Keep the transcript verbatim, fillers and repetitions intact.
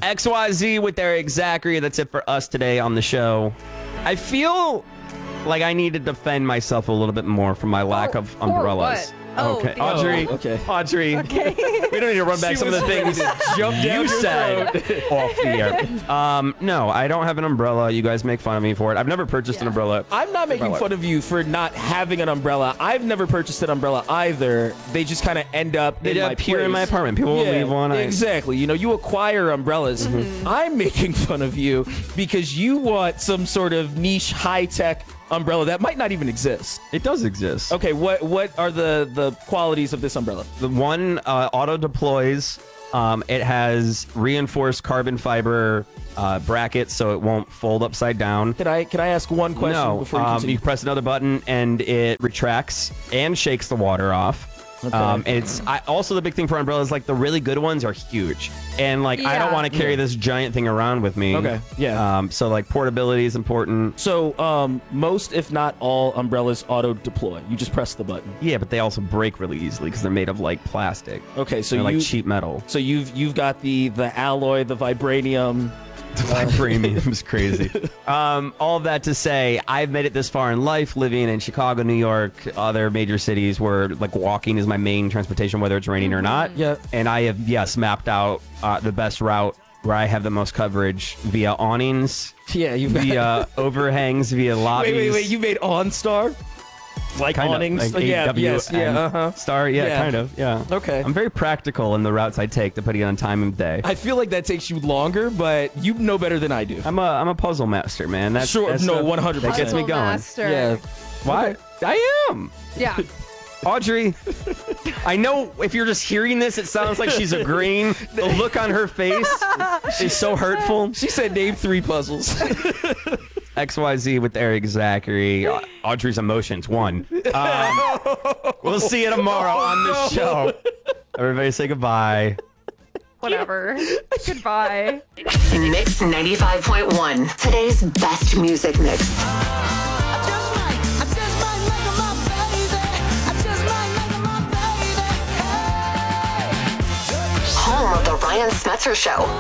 X Y Z with Eric Zachary. That's it for us today on the show. I feel like I need to defend myself a little bit more from my lack Oh, of for umbrellas. what? Oh, Okay, the- Audrey. Oh, okay. Audrey. Okay. We don't need to run back She some of the was ready things to jump down you your said throat. off the air. Um, no, I don't have an umbrella. You guys make fun of me for it. I've never purchased an Yeah. umbrella. I'm not making Umbrella. fun of you for not having an umbrella. I've never purchased an umbrella either. They just kind of end up They in my appear in my place. apartment. People will Yeah, leave one. I- exactly. You know, you acquire umbrellas. Mm-hmm. I'm making fun of you because you want some sort of niche, high-tech umbrella that might not even exist. It does exist. Okay, what what are the the qualities of this umbrella? The one uh, auto deploys. Um, it has reinforced carbon fiber uh, brackets, so it won't fold upside down. Can I can I ask one question No, before you um, continue? you press another button and it retracts and shakes the water off. Okay. Um, and it's I, also the big thing for umbrellas. Like the really good ones are huge, and like I don't Yeah. want to carry Yeah. this giant thing around with me. Okay, yeah. Um, so like portability is important. So, um, most, if not all, umbrellas auto deploy. You just press the button. Yeah, but they also break really easily because they're made of like plastic. Okay, so They're you like cheap metal. so you've you've got the the alloy, the vibranium. Vibranium is crazy. Um, all of that to say, I've made it this far in life, living in Chicago, New York, other major cities where like walking is my main transportation, whether it's raining or not. Yeah. And I have, yes, mapped out uh, the best route where I have the most coverage via awnings, Yeah, you've got. via overhangs, via lobbies. wait, wait, wait! You made OnStar, like Kind of, awnings. like yeah, A W yes, N yeah, uh huh. Star, yeah, Yeah. kind of, yeah. Okay. I'm very practical in the routes I take, depending on time of day. I feel like that takes you longer, but you know better than I do. I'm a I'm a puzzle master, man. That's Sure, that's no, the- one hundred That gets me Puzzle going. master. Yeah. Why? I am. Yeah. Audrey, I know if you're just hearing this, it sounds like she's agreeing. The look on her face is so hurtful. She said name three puzzles. X Y Z with Eric Zachary. Au- Audrey's emotions, one. Um, we'll see you tomorrow on the show. Everybody say goodbye. Whatever. Goodbye. Mix ninety-five point one. Today's best music mix. I just might, I just might make her my baby. I just might make her my baby. Hey. Home of the Ryan Smetzer Show.